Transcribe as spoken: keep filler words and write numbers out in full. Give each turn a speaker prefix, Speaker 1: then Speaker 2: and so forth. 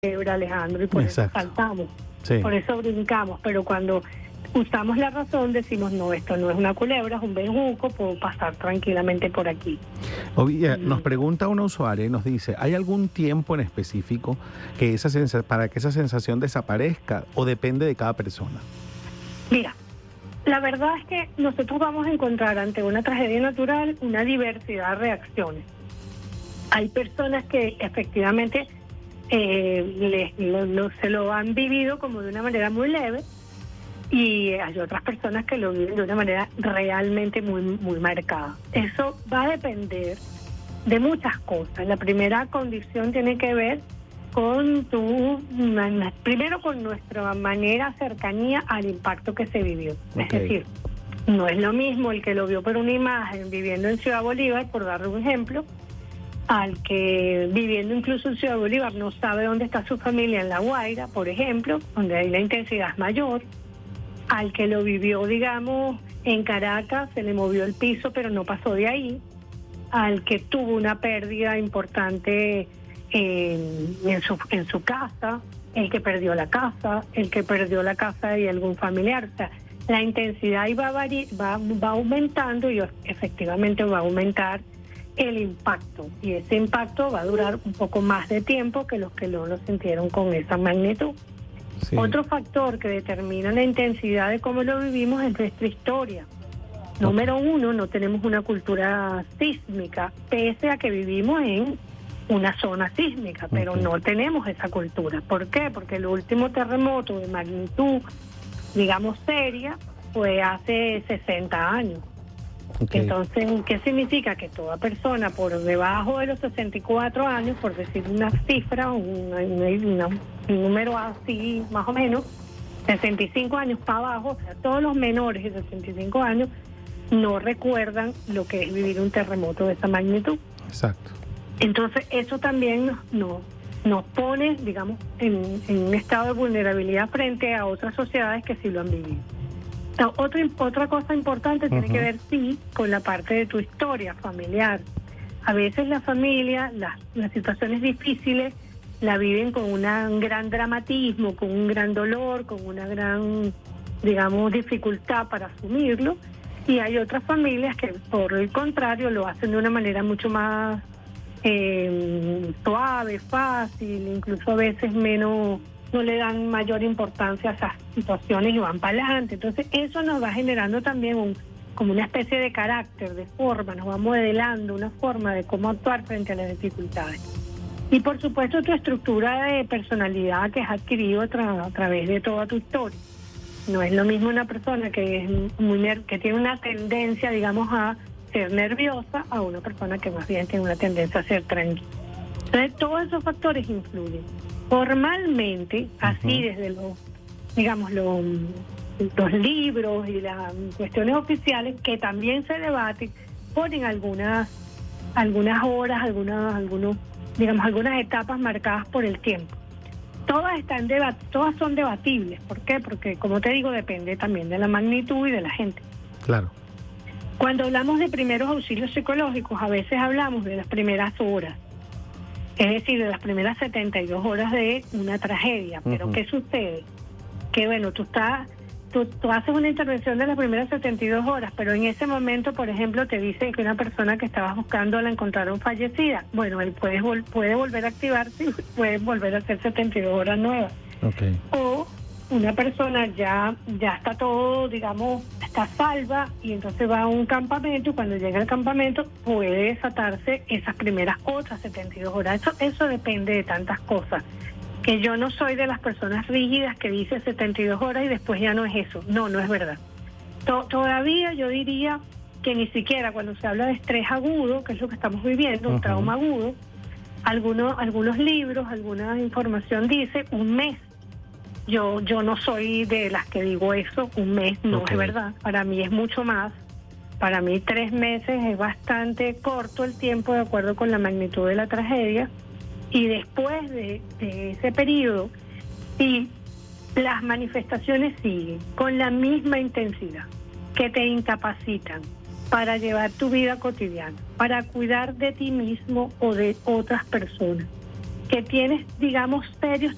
Speaker 1: culebra, Alejandro, y por
Speaker 2: Exacto.
Speaker 1: eso saltamos,
Speaker 2: Sí.
Speaker 1: por eso brincamos, pero cuando usamos la razón decimos, no, esto no es una culebra, es un bejuco, puedo pasar tranquilamente por aquí.
Speaker 2: Oye,
Speaker 1: Sí.
Speaker 2: nos pregunta una usuaria y nos dice, ¿hay algún tiempo en específico que esa sensa- para que esa sensación desaparezca o depende de cada persona?
Speaker 1: Mira, la verdad es que nosotros vamos a encontrar ante una tragedia natural una diversidad de reacciones. Hay personas que efectivamente eh, les- lo- lo- se lo han vivido como de una manera muy leve, y hay otras personas que lo viven de una manera realmente muy, muy marcada. Eso va a depender de muchas cosas. La primera condición tiene que ver con tu, primero con nuestra manera, cercanía al impacto que se vivió.
Speaker 2: Ok.
Speaker 1: Es decir, no es lo mismo el que lo vio por una imagen viviendo en Ciudad Bolívar, por darle un ejemplo, al que viviendo incluso en Ciudad Bolívar no sabe dónde está su familia en La Guaira, por ejemplo, donde ahí la intensidad es mayor, al que lo vivió, digamos, en Caracas, se le movió el piso pero no pasó de ahí, al que tuvo una pérdida importante en, en, su, en su casa, el que perdió la casa, el que perdió la casa de algún familiar. O sea, la intensidad ahí va, a vari- va, va aumentando y efectivamente va a aumentar el impacto, y ese impacto va a durar un poco más de tiempo que los que no lo sintieron con esa magnitud.
Speaker 2: Sí.
Speaker 1: Otro factor que determina la intensidad de cómo lo vivimos es nuestra historia. Número uno, no tenemos una cultura sísmica, pese a que vivimos en una zona sísmica, pero
Speaker 2: Ok.
Speaker 1: no tenemos esa cultura. ¿Por qué? Porque el último terremoto de magnitud, digamos, seria, fue hace sesenta años.
Speaker 2: Ok.
Speaker 1: Entonces, ¿qué significa? Que toda persona por debajo de los sesenta y cuatro años, por decir una cifra, una, una, un número así más o menos, sesenta y cinco años para abajo, o sea, todos los menores de sesenta y cinco años no recuerdan lo que es vivir un terremoto de esa magnitud.
Speaker 2: Exacto.
Speaker 1: Entonces, eso también nos, nos, nos pone, digamos, en, en un estado de vulnerabilidad frente a otras sociedades que sí lo han vivido. No, otra, otra cosa importante tiene
Speaker 2: Ujú.
Speaker 1: que ver, sí, con la parte de tu historia familiar. A veces la familia, las, las situaciones difíciles, la viven con un gran dramatismo, con un gran dolor, con una gran, digamos, dificultad para asumirlo. Y hay otras familias que, por el contrario, lo hacen de una manera mucho más eh, suave, fácil, incluso a veces menos, no le dan mayor importancia a esas situaciones y van para adelante. Entonces eso nos va generando también un, como una especie de carácter, de forma, nos va modelando una forma de cómo actuar frente a las dificultades. Y por supuesto tu estructura de personalidad que has adquirido a, tra- a través de toda tu historia. No es lo mismo una persona que es muy ner- que tiene una tendencia, digamos, a ser nerviosa, a una persona que más bien tiene una tendencia a ser tranquila. Entonces todos esos factores influyen. Formalmente, así
Speaker 2: Ujú.
Speaker 1: desde los, digamos, los, los libros y las cuestiones oficiales, que también se debaten, ponen algunas algunas horas, algunas, algunos, digamos, algunas etapas marcadas por el tiempo. Todas están debat todas son debatibles. ¿Por qué? Porque, como te digo, depende también de la magnitud y de la gente.
Speaker 2: Claro.
Speaker 1: Cuando hablamos de primeros auxilios psicológicos, a veces hablamos de las primeras horas, es decir, de las primeras setenta y dos horas de una tragedia. Pero
Speaker 2: Ujú.
Speaker 1: ¿qué sucede? Que bueno, tú estás, tú, tú haces una intervención de las primeras setenta y dos horas, pero en ese momento, por ejemplo, te dicen que una persona que estabas buscando la encontraron fallecida. Bueno, él puede, vol puede volver a activarse y puede volver a hacer setenta y dos horas nuevas.
Speaker 2: Ok.
Speaker 1: O una persona ya ya está todo, digamos, está salva, y entonces va a un campamento, y cuando llega al campamento puede desatarse esas primeras otras setenta y dos horas. Eso, eso depende de tantas cosas, que yo no soy de las personas rígidas que dice setenta y dos horas y después ya no es eso. No, no es verdad. To- todavía yo diría que ni siquiera cuando se habla de estrés agudo, que es lo que estamos viviendo, un
Speaker 2: Ujú.
Speaker 1: trauma agudo, algunos, algunos libros, alguna información dice un mes. Yo yo no soy de las que digo eso, un mes no
Speaker 2: Ok.
Speaker 1: es verdad. Para mí es mucho más. Para mí tres meses es bastante corto el tiempo de acuerdo con la magnitud de la tragedia. Y después de, de ese periodo, si las manifestaciones siguen con la misma intensidad, que te incapacitan para llevar tu vida cotidiana, para cuidar de ti mismo o de otras personas, que tienes, digamos, serios